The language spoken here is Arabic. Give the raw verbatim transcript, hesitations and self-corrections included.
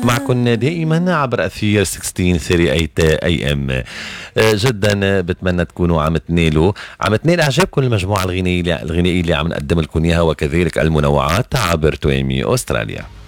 معكم دائما عبر أثير ستة عشر ثلاثين أي أم. جدا بتمنى تكونوا عم تنالوا عم تنال إعجابكم المجموعة الغنائية الغنائية اللي عم نقدم لكم إياها، وكذلك المنوعات عبر تويمي أستراليا.